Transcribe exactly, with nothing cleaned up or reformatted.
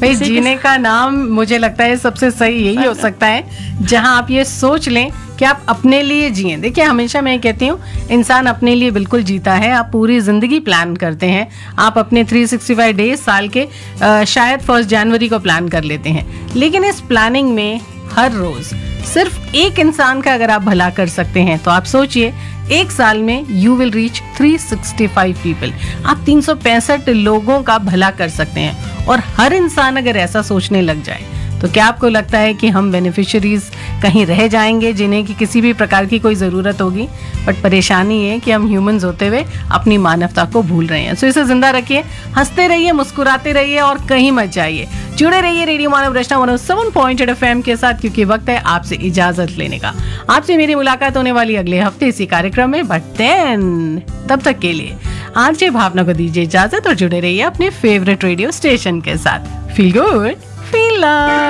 भाई जीने का नाम मुझे लगता है सबसे सही यही हो सकता है जहां आप ये सोच लें कि आप अपने लिए जिए। देखिए हमेशा मैं कहती हूँ इंसान अपने लिए बिल्कुल जीता है। आप पूरी जिंदगी प्लान करते हैं, आप अपने तीन सौ पैंसठ डेज साल के आ, शायद फर्स्ट जनवरी को प्लान कर लेते हैं, लेकिन इस प्लानिंग में हर रोज सिर्फ एक इंसान का अगर आप भला कर सकते हैं तो आप सोचिए एक साल में यू विल रीच तीन सौ पैंसठ पीपल। आप तीन सौ पैंसठ लोगों का भला कर सकते हैं और हर इंसान अगर ऐसा सोचने लग जाए तो क्या आपको लगता है कि हम बेनिफिशियरीज कहीं रह जाएंगे जिन्हें कि किसी भी प्रकार की कोई ज़रूरत होगी? बट परेशानी है कि हम ह्यूमंस होते हुए अपनी मानवता को भूल रहे हैं। सो इसे जिंदा रखिए, हंसते रहिए, मुस्कुराते रहिए और कहीं मत जाइए। जुड़े रहिए रेडियो मानव रचना एक सौ सात पॉइंट आठ एफएम के साथ, क्योंकि वक्त है आपसे इजाजत लेने का। आपसे मेरी मुलाकात होने वाली अगले हफ्ते इसी कार्यक्रम में, बट देन तब तक के लिए आरजे भावना को दीजिए इजाजत और जुड़े रहिए अपने फेवरेट रेडियो स्टेशन के साथ। Feel good, feel love.